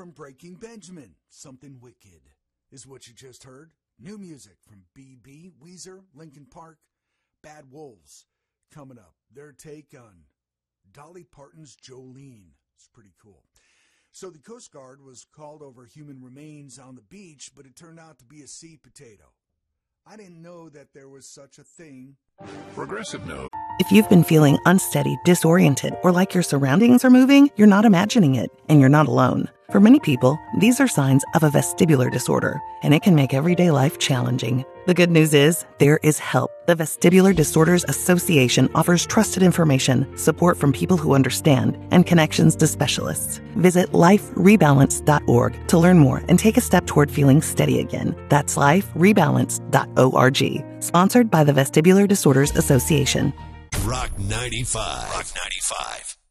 from Breaking Benjamin. Something Wicked is what you just heard. New music from BB, Weezer, Linkin Park, Bad Wolves. Coming up, their take on Dolly Parton's Jolene. It's pretty cool. So the Coast Guard was called over human remains on the beach, but it turned out to be a sea potato. I didn't know that there was such a thing. Progressive Note. If you've been feeling unsteady, disoriented, or like your surroundings are moving, you're not imagining it, and you're not alone. For many people, these are signs of a vestibular disorder, and it can make everyday life challenging. The good news is, there is help. The Vestibular Disorders Association offers trusted information, support from people who understand, and connections to specialists. Visit liferebalance.org to learn more and take a step toward feeling steady again. That's liferebalance.org. Sponsored by the Vestibular Disorders Association. Rock 95. Rock 95.